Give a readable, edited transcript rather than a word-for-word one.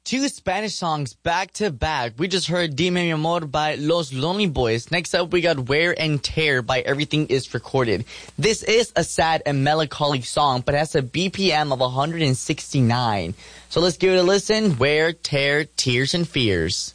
Two Spanish songs back to back. We just heard Dime Mi Amor by Los Lonely Boys. Next up, we got Wear and Tear by Everything Is Recorded. This is a sad and melancholic song, but has a BPM of 169. So let's give it a listen. Wear, Tear, Tears and Fears.